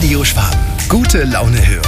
Radio Schwaben. Gute Laune hören.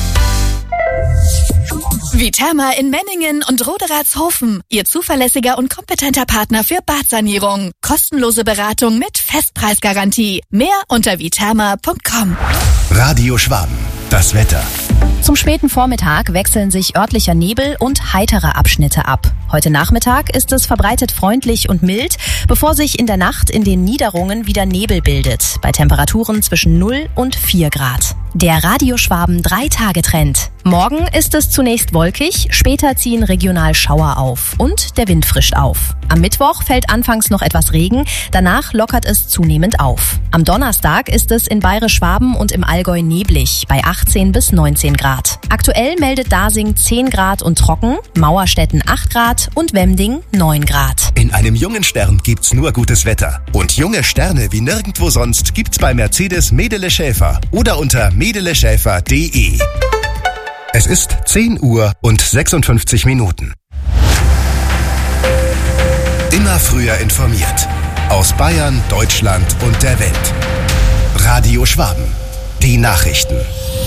Viterma in Menningen und Roderatshofen. Ihr zuverlässiger und kompetenter Partner für Badsanierung. Kostenlose Beratung mit Festpreisgarantie. Mehr unter viterma.com. Radio Schwaben. Das Wetter. Zum späten Vormittag wechseln sich örtlicher Nebel und heitere Abschnitte ab. Heute Nachmittag ist es verbreitet freundlich und mild, bevor sich in der Nacht in den Niederungen wieder Nebel bildet, bei Temperaturen zwischen 0 und 4 Grad. Der Radio Schwaben 3-Tage-Trend. Morgen ist es zunächst wolkig, später ziehen regional Schauer auf und der Wind frischt auf. Am Mittwoch fällt anfangs noch etwas Regen, danach lockert es zunehmend auf. Am Donnerstag ist es in Bayerisch-Schwaben und im Allgäu neblig, bei 18 bis 19 Grad. Aktuell meldet Dasing 10 Grad und trocken, Mauerstetten 8 Grad und Wemding 9 Grad. In einem jungen Stern gibt's nur gutes Wetter. Und junge Sterne wie nirgendwo sonst gibt's bei Mercedes Medele Schäfer oder unter medeleschäfer.de. Es ist 10 Uhr und 56 Minuten. Immer früher informiert. Aus Bayern, Deutschland und der Welt. Radio Schwaben. Die Nachrichten.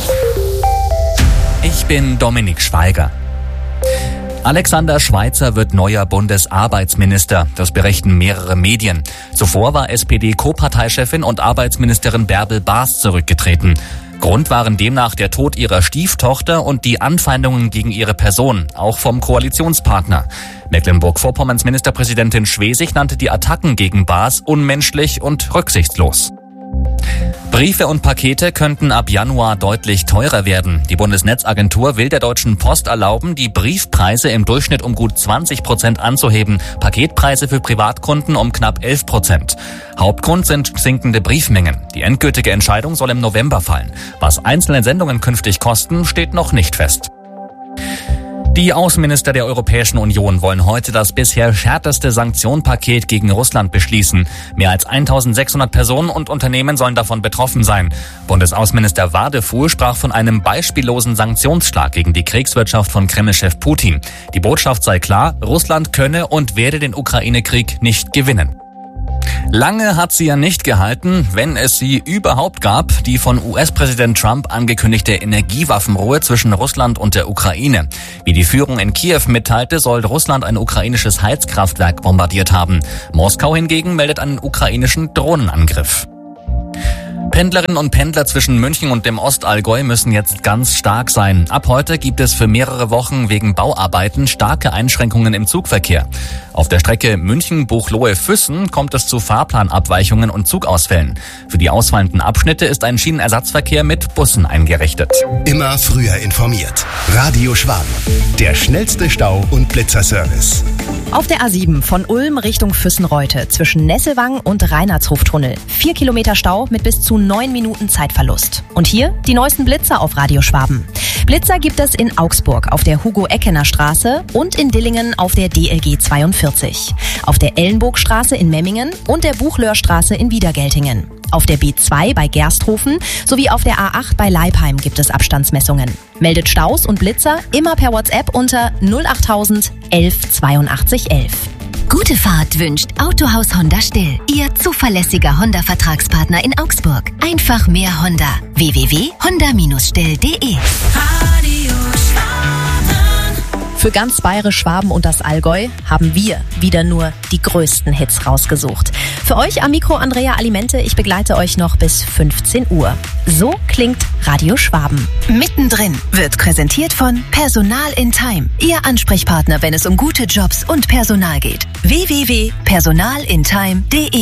Ich bin Dominik Schweiger. Alexander Schweitzer wird neuer Bundesarbeitsminister. Das berichten mehrere Medien. Zuvor war SPD-Co-Parteichefin und Arbeitsministerin Bärbel Baas zurückgetreten. Grund waren demnach der Tod ihrer Stieftochter und die Anfeindungen gegen ihre Person, auch vom Koalitionspartner. Mecklenburg-Vorpommerns Ministerpräsidentin Schwesig nannte die Attacken gegen Baas unmenschlich und rücksichtslos. Briefe und Pakete könnten ab Januar deutlich teurer werden. Die Bundesnetzagentur will der Deutschen Post erlauben, die Briefpreise im Durchschnitt um gut 20% anzuheben, Paketpreise für Privatkunden um knapp 11%. Hauptgrund sind sinkende Briefmengen. Die endgültige Entscheidung soll im November fallen. Was einzelne Sendungen künftig kosten, steht noch nicht fest. Die Außenminister der Europäischen Union wollen heute das bisher härteste Sanktionenpaket gegen Russland beschließen. Mehr als 1600 Personen und Unternehmen sollen davon betroffen sein. Bundesaußenminister Wadefuhl sprach von einem beispiellosen Sanktionsschlag gegen die Kriegswirtschaft von Kreml-Chef Putin. Die Botschaft sei klar, Russland könne und werde den Ukraine-Krieg nicht gewinnen. Lange hat sie ja nicht gehalten, wenn es sie überhaupt gab, die von US-Präsident Trump angekündigte Energiewaffenruhe zwischen Russland und der Ukraine. Wie die Führung in Kiew mitteilte, soll Russland ein ukrainisches Heizkraftwerk bombardiert haben. Moskau hingegen meldet einen ukrainischen Drohnenangriff. Pendlerinnen und Pendler zwischen München und dem Ostallgäu müssen jetzt ganz stark sein. Ab heute gibt es für mehrere Wochen wegen Bauarbeiten starke Einschränkungen im Zugverkehr. Auf der Strecke München-Buchloe-Füssen kommt es zu Fahrplanabweichungen und Zugausfällen. Für die ausfallenden Abschnitte ist ein Schienenersatzverkehr mit Bussen eingerichtet. Immer früher informiert. Radio Schwaben. Der schnellste Stau- und Blitzerservice. Auf der A7 von Ulm Richtung Füssenreute zwischen Nesselwang und Reinhardshoftunnel. 4 Kilometer Stau mit bis zu 9 Minuten Zeitverlust. Und hier die neuesten Blitzer auf Radio Schwaben. Blitzer gibt es in Augsburg auf der Hugo-Eckener-Straße und in Dillingen auf der DLG 42. Auf der Ellenburgstraße in Memmingen und der Buchlöhrstraße in Wiedergeltingen. Auf der B2 bei Gersthofen sowie auf der A8 bei Leipheim gibt es Abstandsmessungen. Meldet Staus und Blitzer immer per WhatsApp unter 08000 11 82 11. Gute Fahrt wünscht Autohaus Honda Still. Ihr zuverlässiger Honda-Vertragspartner in Augsburg. Einfach mehr Honda. www.honda-still.de. Für ganz Bayerisch, Schwaben und das Allgäu haben wir wieder nur die größten Hits rausgesucht. Für euch am Mikro Andrea Alimente, ich begleite euch noch bis 15 Uhr. So klingt Radio Schwaben. Mittendrin wird präsentiert von Personal in Time. Ihr Ansprechpartner, wenn es um gute Jobs und Personal geht. www.personalintime.de